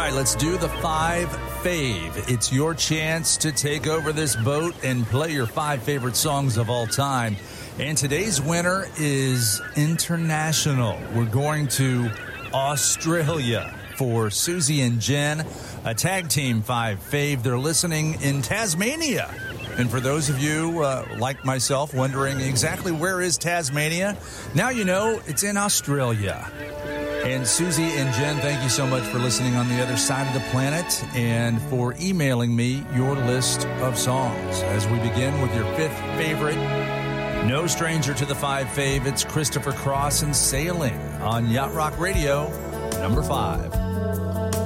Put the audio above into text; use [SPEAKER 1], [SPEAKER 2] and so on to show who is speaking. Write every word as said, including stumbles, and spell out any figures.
[SPEAKER 1] right, let's do the five fave. It's your chance to take over this boat and play your five favorite songs of all time. And today's winner is international. We're going to Australia for Susie and Jen, a tag team five fave. They're listening in Tasmania. And for those of you, uh, like myself, wondering exactly where is Tasmania, now you know it's in Australia. And Susie and Jen, thank you so much for listening on the other side of the planet and for emailing me your list of songs. As we begin with your fifth favorite, no stranger to the five fave, it's Christopher Cross and Sailing on Yacht Rock Radio, number five.